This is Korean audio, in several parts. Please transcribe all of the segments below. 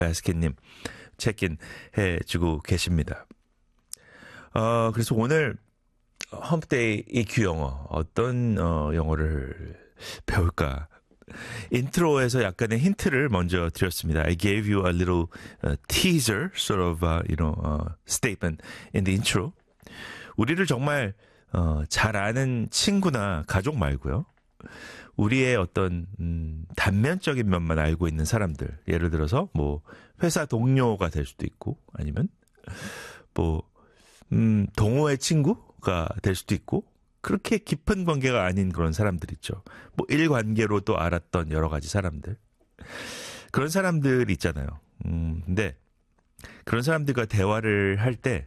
바스켓님 체크인 해주고 계십니다. 그래서 오늘 험데이 EQ 영어 어떤 영어를 배울까? 인트로에서 약간의 힌트를 먼저 드렸습니다. I gave you a little teaser, sort of, statement in the intro. 우리를 정말 잘 아는 친구나 가족 말고요. 우리의 어떤 단면적인 면만 알고 있는 사람들, 예를 들어서 뭐 회사 동료가 될 수도 있고, 아니면 뭐 동호회 친구가 될 수도 있고, 그렇게 깊은 관계가 아닌 그런 사람들 있죠. 뭐 일관계로 또 알았던 여러 가지 사람들. 그런 사람들 있잖아요. 근데 그런 사람들과 대화를 할 때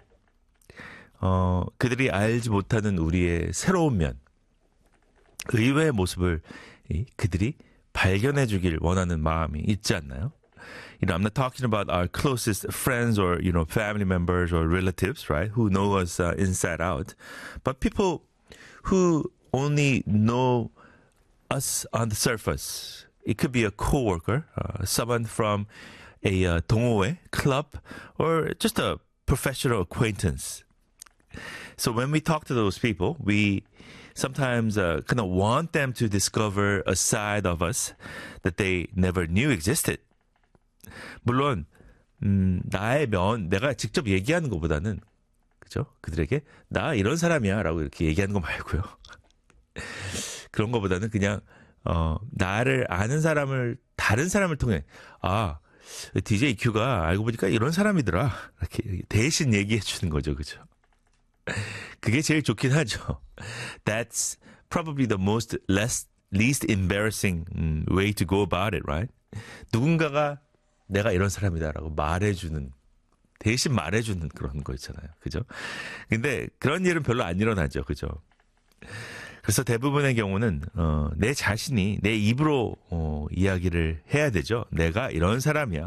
그들이 알지 못하는 우리의 새로운 면, 의외의 모습을 그들이 발견해 주길 원하는 마음이 있지 않나요? I'm not talking about our closest friends or, family members or relatives, right? Who know us inside out. But people who only know us on the surface. It could be a coworker, someone from a 동호회 club, or just a professional acquaintance. So when we talk to those people, we sometimes kind of want them to discover a side of us that they never knew existed. 물론 나의 내가 직접 얘기하는 것보다는, 그죠? 그들에게 나 이런 사람이야라고 이렇게 얘기하는 거 말고요. 그런 것보다는 그냥 나를 아는 사람을, 다른 사람을 통해, DJ Q가 알고 보니까 이런 사람이더라, 이렇게 대신 얘기해 주는 거죠, 그죠? 그게 제일 좋긴 하죠. That's probably the least embarrassing way to go about it, right? 누군가가 내가 이런 사람이다라고 말해주는, 대신 말해주는 그런 거 있잖아요. 그죠? 근데 그런 일은 별로 안 일어나죠. 그죠? 그래서 대부분의 경우는, 내 자신이 내 입으로, 이야기를 해야 되죠. 내가 이런 사람이야.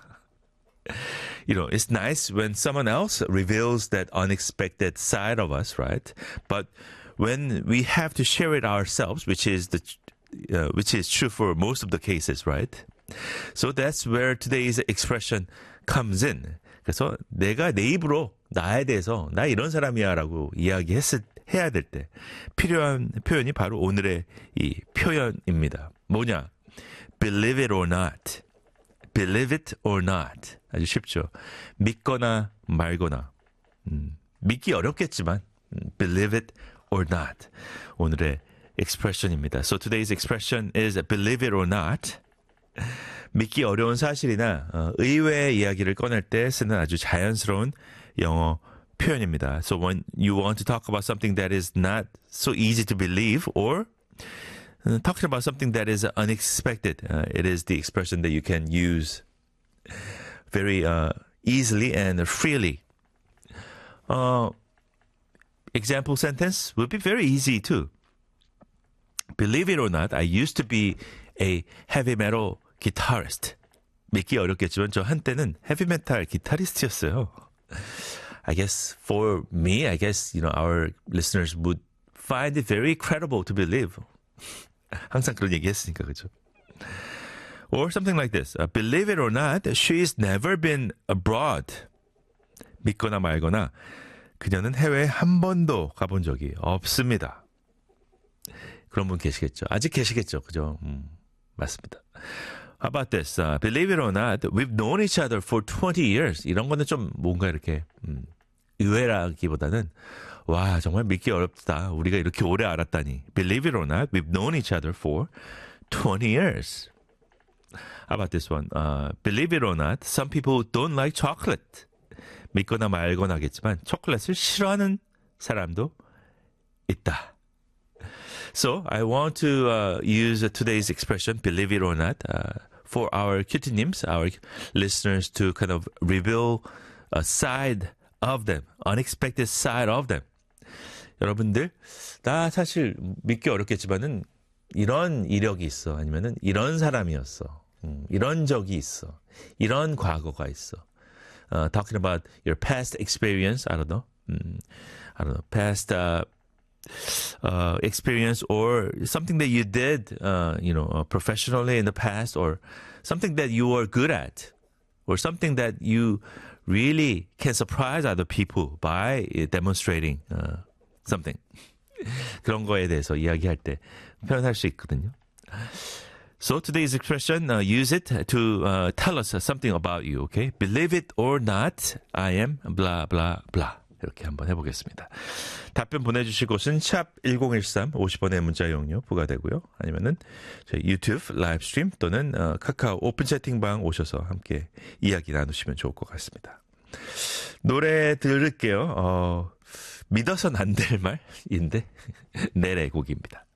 It's nice when someone else reveals that unexpected side of us, right? But when we have to share it ourselves, which is true for most of the cases, right? So that's where today's expression comes in. 그래서 내가 내 입으로 나에 대해서 나 이런 사람이야라고 해야 될 때 필요한 표현이 바로 오늘의 이 표현입니다. 뭐냐? Believe it or not. Believe it or not. 아주 쉽죠. 믿거나 말거나. 믿기 어렵겠지만 believe it or not. 오늘의 expression입니다. So today's expression is believe it or not. 믿기 어려운 사실이나 의외의 이야기를 꺼낼 때 쓰는 아주 자연스러운 영어 표현입니다. So when you want to talk about something that is not so easy to believe or talking about something that is unexpected, it is the expression that you can use very easily and freely. Example sentence would be very easy too. Believe it or not, I used to be a heavy metal guitarist. 믿기 어렵겠지만 저 한때는 헤비 메탈 기타리스트였어요. I guess for me, our listeners would find it very credible to believe. 항상 그런 얘기 했으니까, 그죠? Or something like this. Believe it or not, she's never been abroad. 믿거나 말거나 그녀는 해외에 한 번도 가본 적이 없습니다. 그런 분 계시겠죠? 아직 계시겠죠? 그죠? 맞습니다. How about this? Believe it or not, we've known each other for 20 years. 이런 거는 좀 뭔가 이렇게 의외라기보다는 와, 정말 믿기 어렵다. 우리가 이렇게 오래 알았다니. Believe it or not, we've known each other for 20 years. How about this one? Believe it or not, some people don't like chocolate. 믿거나 말거나 하겠지만 초콜릿을 싫어하는 사람도 있다. So I want to use today's expression, believe it or not, for our 큐티님s, our listeners to kind of reveal a side of them, unexpected side of them. 여러분들, 나 사실 믿기 어렵겠지만은 이런 이력이 있어. 아니면은 이런 사람이었어. 이런 적이 있어. 이런 과거가 있어. Talking about your past experience, I don't know, past experience or something that you did, professionally in the past or something that you were good at. or something that you really can surprise other people by demonstrating something. 그런 거에 대해서 이야기할 때 표현할 수 있거든요. So today's expression, use it to tell us something about you, okay? Believe it or not, I am blah, blah, blah. 이렇게 한번 해보겠습니다. 답변 보내주실 곳은 샵 1013 50원의 문자 이용료 부과되고요. 아니면은 저희 유튜브 라이브 스트림 또는 카카오 오픈 채팅방 오셔서 함께 이야기 나누시면 좋을 것 같습니다. 노래 들을게요. 믿어선 안 될 말인데 넬의 곡입니다.